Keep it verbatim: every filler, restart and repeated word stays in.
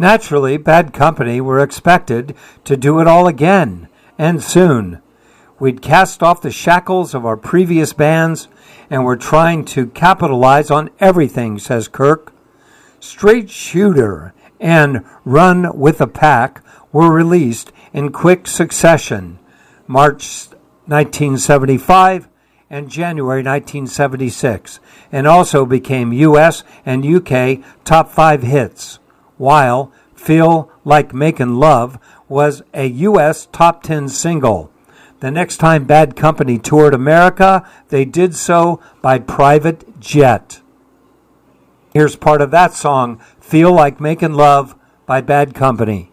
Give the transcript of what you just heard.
Naturally, Bad Company were expected to do it all again, and soon. We'd cast off the shackles of our previous bands, and we're trying to capitalize on everything, says Kirk. Straight Shooter and Run with the Pack were released in quick succession, March nineteen seventy-five and January nineteen seventy-six, and also became U S and U K top five hits, while Feel Like Makin' Love was a U S top ten single. The next time Bad Company toured America, they did so by private jet. Here's part of that song, Feel Like Makin' Love by Bad Company.